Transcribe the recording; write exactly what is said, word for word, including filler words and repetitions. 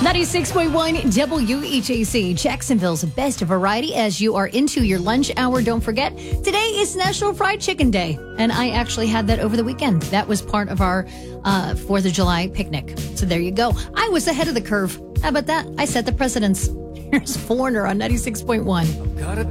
ninety-six point one W H A C, Jacksonville's best variety as you are into your lunch hour. Don't forget, today is National Fried Chicken Day, and I actually had that over the weekend. That was part of our uh, fourth of July picnic. So there you go. I was ahead of the curve. How about that? I set the precedence. Here's Foreigner on ninety-six point one. Gotta